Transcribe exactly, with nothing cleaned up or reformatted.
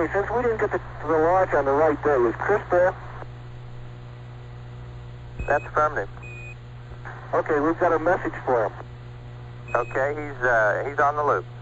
Okay, since we didn't get the, the launch on the right day, is Chris there? That's affirmative. Okay, we've got a message for him. Okay, he's uh, he's on the loop.